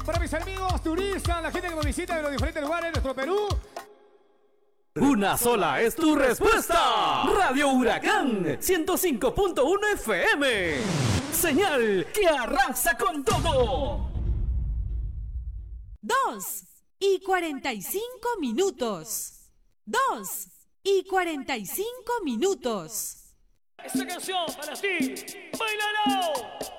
Para mis amigos turistas, la gente que nos visita de los diferentes lugares de nuestro Perú. Una sola es tu respuesta. Radio Huracán 105.1 FM. Señal que arrasa con todo. 2:45. 2:45. Esta canción para ti, ¡bailalo!